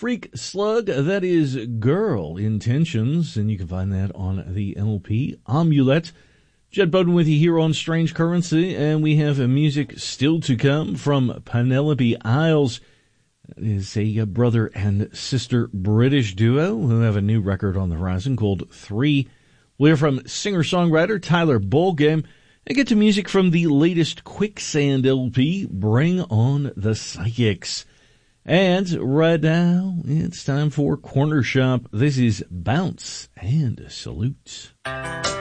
Freak Slug, that is Girl Intentions, and you can find that on the LP Amulet. Jed Bowden with you here on Strange Currency, and we have music still to come from Penelope Isles. It is a brother and sister British duo who have a new record on the horizon called 3. We'll hear from singer-songwriter Tyler Bolgame and get to music from the latest Quicksand LP, Bring on the Psychics. And right now, it's time for Corner Shop. This is Bounce and Salute.